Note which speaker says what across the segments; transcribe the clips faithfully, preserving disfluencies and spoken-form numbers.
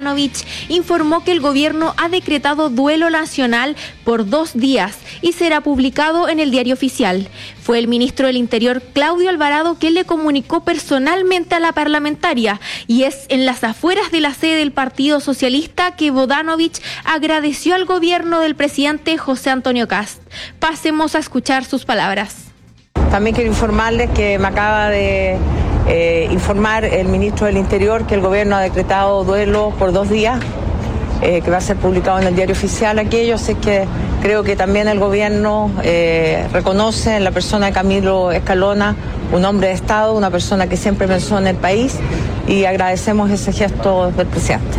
Speaker 1: Bodanovich informó que el gobierno ha decretado duelo nacional por dos días y será publicado en el Diario Oficial. Fue el ministro del Interior, Claudio Alvarado, quien le comunicó personalmente a la parlamentaria, y es en las afueras de la sede del Partido Socialista que Bodanovich agradeció al gobierno del presidente José Antonio Kast. Pasemos a escuchar sus palabras.
Speaker 2: También quiero informarles que me acaba de eh, informar el ministro del Interior que el gobierno ha decretado duelo por dos días, eh, que va a ser publicado en el Diario Oficial aquello, así que creo que también el gobierno eh, reconoce en la persona de Camilo Escalona, un hombre de Estado, una persona que siempre pensó en el país, y agradecemos ese gesto del presidente.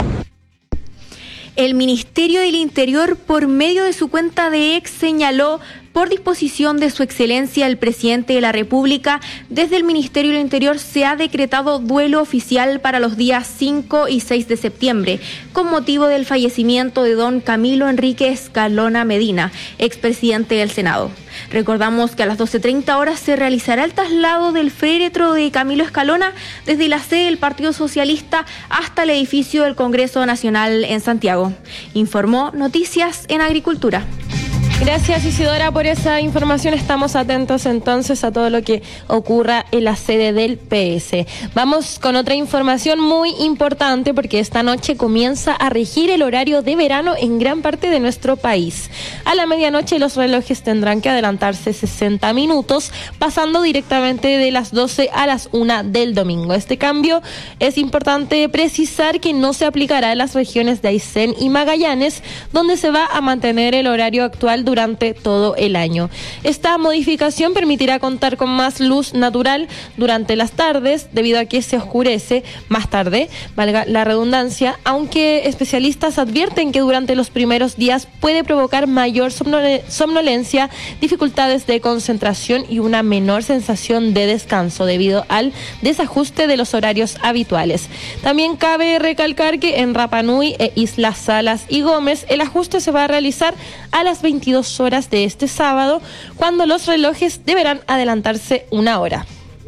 Speaker 1: El Ministerio del Interior, por medio de su cuenta de X, señaló: por disposición de su excelencia el presidente de la República, desde el Ministerio del Interior se ha decretado duelo oficial para los días cinco y seis de septiembre, con motivo del fallecimiento de don Camilo Enrique Escalona Medina, expresidente del Senado. Recordamos que a las doce treinta horas se realizará el traslado del féretro de Camilo Escalona desde la sede del Partido Socialista hasta el edificio del Congreso Nacional en Santiago. Informó Noticias en Agricultura.
Speaker 3: Gracias, Isidora, por esa información. Estamos atentos entonces a todo lo que ocurra en la sede del P S. Vamos con otra información muy importante, porque esta noche comienza a regir el horario de verano en gran parte de nuestro país. A la medianoche los relojes tendrán que adelantarse sesenta minutos, pasando directamente de las doce a las una del domingo. Este cambio es importante precisar que no se aplicará en las regiones de Aysén y Magallanes, donde se va a mantener el horario actual durante todo el año. Esta modificación permitirá contar con más luz natural durante las tardes, debido a que se oscurece más tarde, valga la redundancia, aunque especialistas advierten que durante los primeros días puede provocar mayor somnolencia, dificultades de concentración y una menor sensación de descanso debido al desajuste de los horarios habituales. También cabe recalcar que en Rapa Nui, e Islas Salas y Gómez el ajuste se va a realizar a las veintidós horas de este sábado, cuando los relojes deberán adelantarse una hora.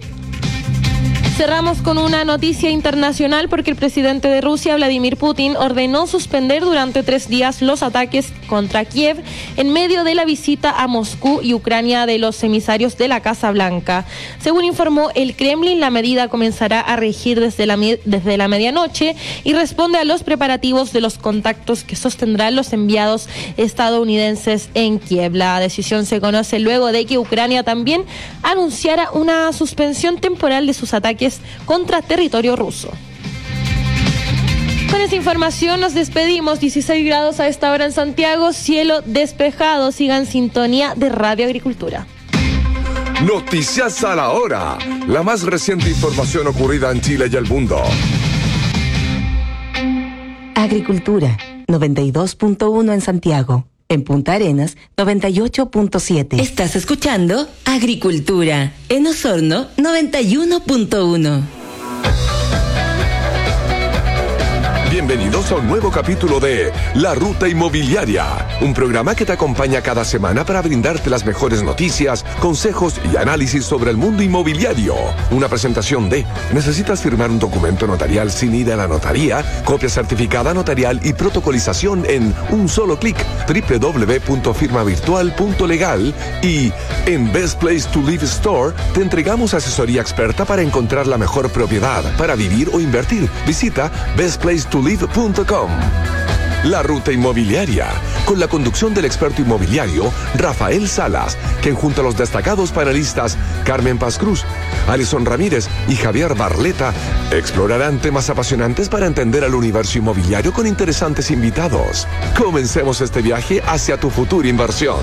Speaker 3: Cerramos con una noticia internacional, porque el presidente de Rusia, Vladimir Putin, ordenó suspender durante tres días los ataques contra Kiev en medio de la visita a Moscú y Ucrania de los emisarios de la Casa Blanca. Según informó el Kremlin, la medida comenzará a regir desde la, desde la medianoche y responde a los preparativos de los contactos que sostendrán los enviados estadounidenses en Kiev. La decisión se conoce luego de que Ucrania también anunciara una suspensión temporal de sus ataques contra territorio ruso. Con esta información nos despedimos. dieciséis grados a esta hora en Santiago, cielo despejado. Sigan en sintonía de Radio Agricultura.
Speaker 4: Noticias a la hora, la más reciente información ocurrida en Chile y el mundo.
Speaker 5: Agricultura, noventa y dos punto uno en Santiago. En Punta Arenas, noventa y ocho punto siete.
Speaker 6: Estás escuchando Agricultura. En Osorno, noventa y uno punto uno.
Speaker 4: Bienvenidos a un nuevo capítulo de La Ruta Inmobiliaria, un programa que te acompaña cada semana para brindarte las mejores noticias, consejos y análisis sobre el mundo inmobiliario. Una presentación de: ¿necesitas firmar un documento notarial sin ir a la notaría? Copia certificada notarial y protocolización en un solo clic, doble u doble u doble u punto firma virtual punto legal. Y en Best Place to Live Store te entregamos asesoría experta para encontrar la mejor propiedad para vivir o invertir. Visita best place to live punto com. La Ruta Inmobiliaria, con la conducción del experto inmobiliario Rafael Salas, quien junto a los destacados panelistas Carmen Paz Cruz, Alison Ramírez y Javier Barleta explorarán temas apasionantes para entender al universo inmobiliario con interesantes invitados. Comencemos este viaje hacia tu futura inversión.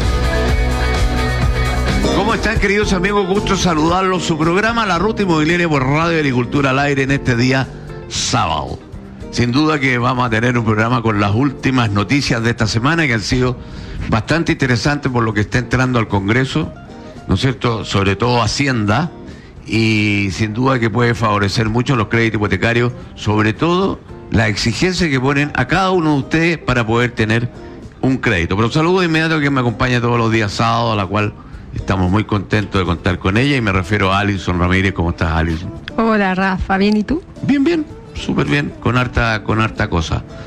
Speaker 7: ¿Cómo están, queridos amigos? Gusto saludarlos. Su programa La Ruta Inmobiliaria por Radio Agricultura al aire en este día sábado. Sin duda que vamos a tener un programa con las últimas noticias de esta semana, que han sido bastante interesantes por lo que está entrando al Congreso, ¿no es cierto? Sobre todo Hacienda, y sin duda que puede favorecer mucho los créditos hipotecarios, sobre todo la exigencia que ponen a cada uno de ustedes para poder tener un crédito. Pero saludo de inmediato a quien me acompaña todos los días sábados, a la cual estamos muy contentos de contar con ella, y me refiero a Alison Ramírez. ¿Cómo estás, Alison?
Speaker 8: Hola, Rafa, ¿bien y tú?
Speaker 7: Bien, bien. Súper bien, con harta, con harta cosa.